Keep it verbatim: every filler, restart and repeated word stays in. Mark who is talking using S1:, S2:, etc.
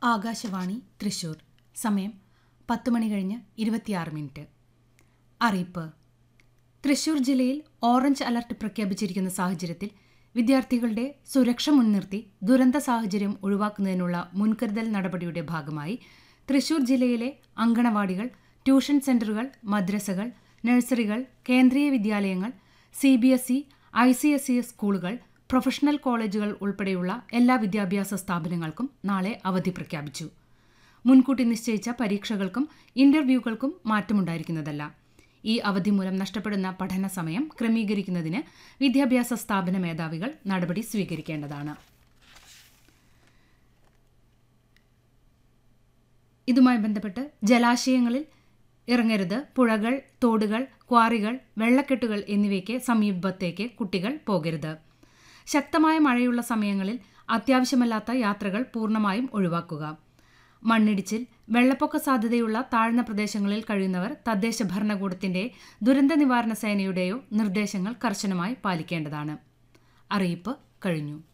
S1: ആകാശവാണി തൃശൂർ. സമയം പത്ത് മണി കഴിഞ്ഞ് ഇരുപത്തിയാറ് മിനിറ്റ്. അറിയിപ്പ്. തൃശൂർ ജില്ലയിൽ ഓറഞ്ച് അലർട്ട് പ്രഖ്യാപിച്ചിരിക്കുന്ന സാഹചര്യത്തിൽ വിദ്യാർത്ഥികളുടെ സുരക്ഷ മുൻനിർത്തി ദുരന്ത സാഹചര്യം ഒഴിവാക്കുന്നതിനുള്ള മുൻകരുതൽ നടപടിയുടെ ഭാഗമായി തൃശൂർ ജില്ലയിലെ അങ്കണവാടികൾ, ട്യൂഷൻ സെന്ററുകൾ, മദ്രസകൾ, നഴ്സറികൾ, കേന്ദ്രീയ വിദ്യാലയങ്ങൾ, C B S E, I C S E സ്കൂളുകൾ, പ്രൊഫഷണൽ കോളേജുകൾ ഉൾപ്പെടെയുള്ള എല്ലാ വിദ്യാഭ്യാസ സ്ഥാപനങ്ങൾക്കും നാളെ അവധി പ്രഖ്യാപിച്ചു. മുൻകൂട്ടി നിശ്ചയിച്ച പരീക്ഷകൾക്കും ഇന്റർവ്യൂകൾക്കും മാറ്റമുണ്ടായിരിക്കുന്നതല്ല. ഈ അവധി മൂലം നഷ്ടപ്പെടുന്ന പഠന സമയം ക്രമീകരിക്കുന്നതിന് വിദ്യാഭ്യാസ സ്ഥാപന മേധാവികൾ നടപടി സ്വീകരിക്കേണ്ടതാണ്. ഇതുമായി ബന്ധപ്പെട്ട് ജലാശയങ്ങളിൽ ഇറങ്ങരുത്, പുഴകൾ, തോടുകൾ, ക്വാറികൾ, വെള്ളക്കെട്ടുകൾ എന്നിവയ്ക്ക് സമീപത്തേക്ക് കുട്ടികൾ പോകരുത്. ശക്തമായ മഴയുള്ള സമയങ്ങളിൽ അത്യാവശ്യമല്ലാത്ത യാത്രകൾ പൂർണ്ണമായും ഒഴിവാക്കുക. മണ്ണിടിച്ചിൽ, വെള്ളപ്പൊക്ക സാധ്യതയുള്ള താഴ്ന്ന പ്രദേശങ്ങളിൽ കഴിയുന്നവർ തദ്ദേശ ഭരണകൂടത്തിന്റെ ദുരന്ത നിവാരണ സേനയുടെയോ നിർദ്ദേശങ്ങൾ കർശനമായി പാലിക്കേണ്ടതാണ്. അറിയിപ്പ് കഴിഞ്ഞു.